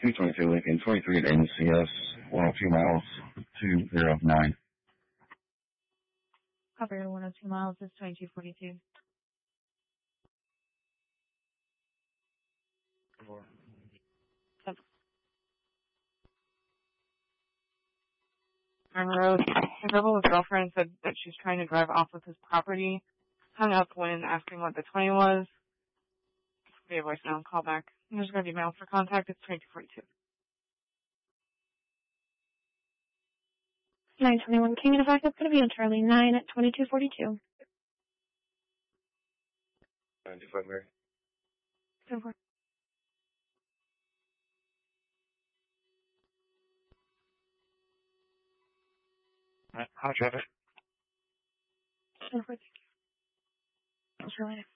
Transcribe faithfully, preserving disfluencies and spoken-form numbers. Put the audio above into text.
two twenty-two Lincoln, twenty-three at N C S, one oh two miles, two zero nine. Operator one oh two miles is twenty-two forty-two. On the road, his rebel girlfriend said that she's trying to drive off of his property. Hung up when asking what the twenty was. Be a voicemail, call back. There's going to be mail for contact. It's twenty-two forty-two. nine twenty-one King, and if I could going to be on Charlie nine at twenty-two forty-two. ninety-five, Mary. ten four. Alright, hot traffic. ten four, thank you. That's really nice.